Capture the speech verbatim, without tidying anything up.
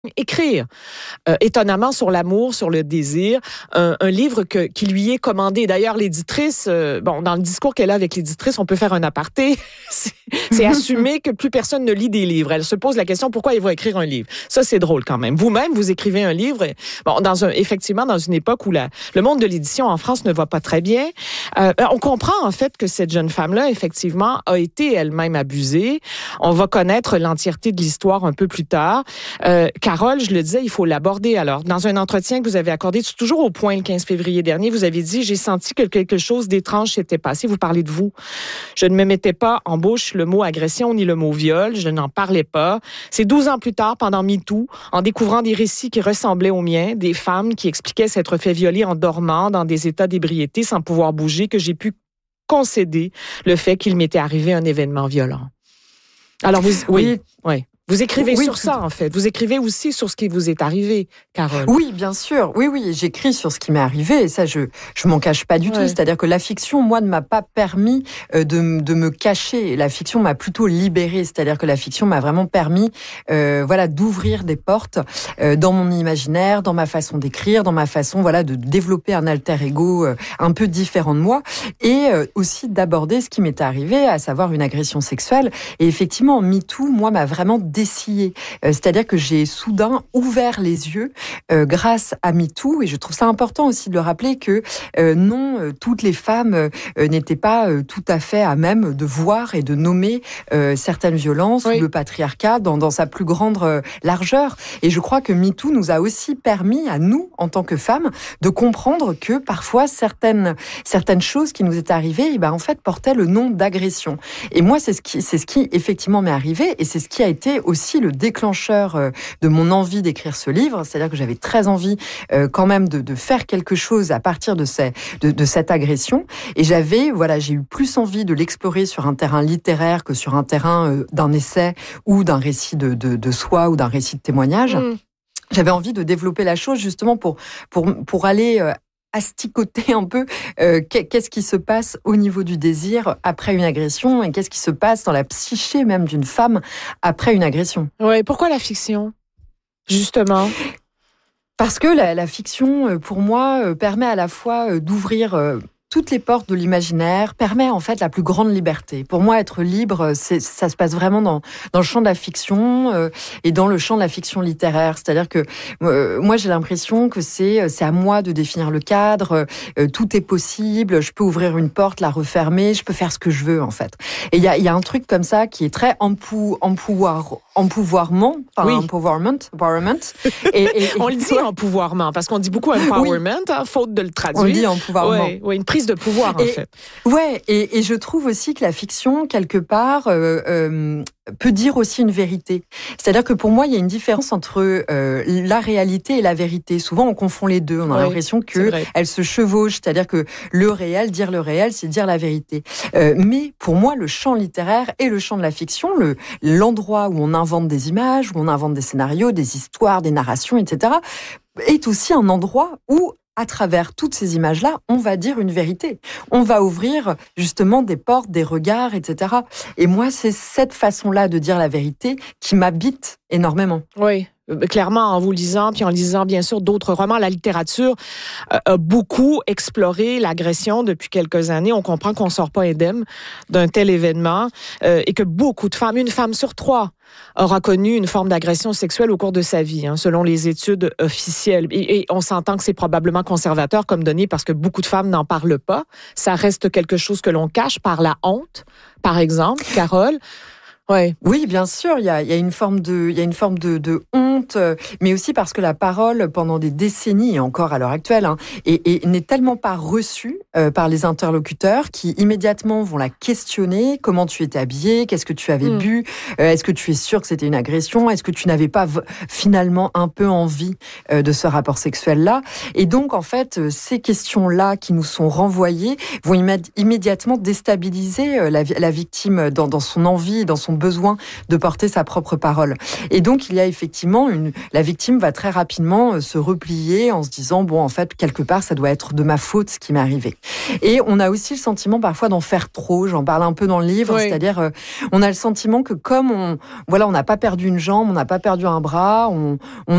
écrire, euh, étonnamment, sur l'amour, sur le désir, un, un livre que, qui lui est commandé. D'ailleurs, l'éditrice, euh, bon, dans le discours qu'elle a avec l'éditrice, on peut faire un aparté, c'est, c'est assumer que plus personne ne lit des livres. Elle se pose la question, pourquoi il va écrire un livre? Ça, c'est drôle quand même. Vous-même, vous écrivez un livre, bon, dans un, effectivement, dans une époque où la, le monde de l'édition en France ne va pas très bien. Euh, on comprend, en fait, que cette jeune femme-là, effectivement, a été elle-même abusée. On va connaître l'entièreté de l'histoire un peu plus tard. Euh, Carole, je le disais, il faut l'aborder. Alors, dans un entretien que vous avez accordé, toujours au Point le quinze février dernier, vous avez dit « J'ai senti que quelque chose d'étrange s'était passé. » Vous parlez de vous. Je ne me mettais pas en bouche le mot agression ni le mot viol. Je n'en parlais pas. C'est douze ans plus tard, pendant MeToo, en découvrant des récits qui ressemblaient aux miens, des femmes qui expliquaient s'être fait violer en dormant dans des états d'ébriété sans pouvoir bouger, que j'ai pu concéder le fait qu'il m'était arrivé un événement violent. Alors, vous... Oui, oui. Vous écrivez oui, sur ça, en fait. Vous écrivez aussi sur ce qui vous est arrivé, Carole. Oui, bien sûr. Oui, oui, j'écris sur ce qui m'est arrivé. Et ça, je je m'en cache pas du ouais. tout. C'est-à-dire que la fiction, moi, ne m'a pas permis de, de me cacher. La fiction m'a plutôt libérée. C'est-à-dire que la fiction m'a vraiment permis euh, voilà, d'ouvrir des portes euh, dans mon imaginaire, dans ma façon d'écrire, dans ma façon voilà, de développer un alter ego euh, un peu différent de moi. Et euh, aussi d'aborder ce qui m'est arrivé, à savoir une agression sexuelle. Et effectivement, MeToo, moi, m'a vraiment dessillé. Euh, c'est-à-dire que j'ai soudain ouvert les yeux euh, grâce à MeToo, et je trouve ça important aussi de le rappeler que euh, non, euh, toutes les femmes euh, n'étaient pas euh, tout à fait à même de voir et de nommer euh, certaines violences oui. ou le patriarcat dans, dans sa plus grande euh, largeur. Et je crois que MeToo nous a aussi permis, à nous, en tant que femmes, de comprendre que parfois certaines, certaines choses qui nous étaient arrivées, eh ben, en fait, portaient le nom d'agression. Et moi, c'est ce qui, c'est ce qui effectivement m'est arrivé, et c'est ce qui a été aussi le déclencheur de mon envie d'écrire ce livre. C'est-à-dire que j'avais très envie euh, quand même de, de faire quelque chose à partir de, ces, de, de cette agression. Et j'avais, voilà, j'ai eu plus envie de l'explorer sur un terrain littéraire que sur un terrain euh, d'un essai ou d'un récit de, de, de soi ou d'un récit de témoignage. Mmh. J'avais envie de développer la chose justement pour, pour, pour aller... Euh, asticoter un peu euh, qu'est-ce qui se passe au niveau du désir après une agression et qu'est-ce qui se passe dans la psyché même d'une femme après une agression. Oui, pourquoi la fiction, justement ? Parce que la, la fiction, pour moi, permet à la fois d'ouvrir... Euh, toutes les portes de l'imaginaire, permet en fait la plus grande liberté. Pour moi, être libre, c'est, ça se passe vraiment dans, dans le champ de la fiction euh, et dans le champ de la fiction littéraire. C'est-à-dire que euh, moi, j'ai l'impression que c'est, c'est à moi de définir le cadre, euh, tout est possible, je peux ouvrir une porte, la refermer, je peux faire ce que je veux en fait. Et il y a, y a un truc comme ça qui est très empou, empouvoir, empouvoirment, enfin oui. empowerment, empowerment. Et, et, et on le dit empouvoirment, parce qu'on dit beaucoup empowerment, oui. hein, faute de le traduire. On dit empouvoirment. Oui, oui, une prise de pouvoir, en et, fait. Ouais, et, et je trouve aussi que la fiction, quelque part, euh, euh, peut dire aussi une vérité. C'est-à-dire que pour moi, il y a une différence entre euh, la réalité et la vérité. Souvent, on confond les deux. On a oui, l'impression qu'elles se chevauchent. C'est-à-dire que le réel, dire le réel, c'est dire la vérité. Euh, mais pour moi, le champ littéraire et le champ de la fiction, le, l'endroit où on invente des images, où on invente des scénarios, des histoires, des narrations, et cetera, est aussi un endroit où à travers toutes ces images-là, on va dire une vérité. On va ouvrir justement des portes, des regards, et cetera. Et moi, c'est cette façon-là de dire la vérité qui m'habite énormément. Oui. Clairement, en vous lisant, puis en lisant bien sûr d'autres romans, la littérature a beaucoup exploré l'agression depuis quelques années. On comprend qu'on ne sort pas indemne d'un tel événement euh, et que beaucoup de femmes, une femme sur trois, aura connu une forme d'agression sexuelle au cours de sa vie, hein, selon les études officielles. Et, et on s'entend que c'est probablement conservateur comme données parce que beaucoup de femmes n'en parlent pas. Ça reste quelque chose que l'on cache par la honte, par exemple, Carole. Ouais. Oui, bien sûr, il y a, il y a une forme de, il y a une forme de, de honte, mais aussi parce que la parole, pendant des décennies et encore à l'heure actuelle, hein, est, est, n'est tellement pas reçue euh, par les interlocuteurs qui immédiatement vont la questionner. Comment tu étais habillée ? Qu'est-ce que tu avais mmh. bu ? euh, Est-ce que tu es sûre que c'était une agression ? Est-ce que tu n'avais pas v- finalement un peu envie euh, de ce rapport sexuel-là ? Et donc, en fait, ces questions-là qui nous sont renvoyées vont imé- immédiatement déstabiliser euh, la, la victime dans, dans son envie, dans son besoin de porter sa propre parole. Et donc, il y a effectivement une, la victime va très rapidement se replier en se disant, bon, en fait, quelque part, ça doit être de ma faute ce qui m'est arrivé. Et on a aussi le sentiment parfois d'en faire trop. J'en parle un peu dans le livre, oui. C'est-à-dire, euh, on a le sentiment que comme on, voilà, on n'a pas perdu une jambe, on n'a pas perdu un bras, on, on